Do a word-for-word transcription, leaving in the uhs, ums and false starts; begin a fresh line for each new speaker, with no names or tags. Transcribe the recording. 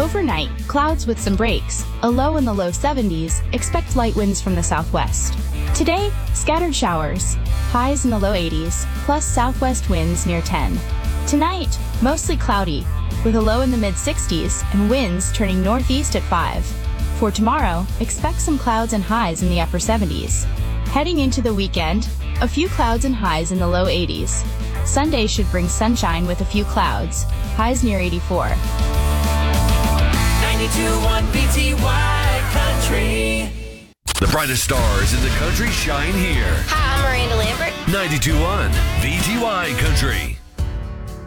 Overnight, clouds with some breaks, a low in the low seventies, expect light winds from the southwest. Today, scattered showers, highs in the low eighties, plus southwest winds near ten. Tonight, mostly cloudy, with a low in the mid sixties and winds turning northeast at five. For tomorrow, expect some clouds and highs in the upper seventies. Heading into the weekend, a few clouds and highs in the low eighties. Sunday should bring sunshine with a few clouds, highs near eighty-four.
ninety-two point one V T Y Country.
The brightest stars in the country shine here.
Hi, I'm Miranda Lambert.
ninety-two point one V T Y Country.